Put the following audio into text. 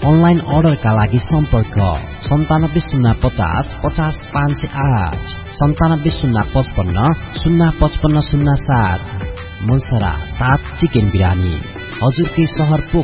Online अर्डरका लागि सम्पर्क 970550 50508 970550 05507। मुलसरा ताप चिकन बिरानी हजुरकै शहर पोख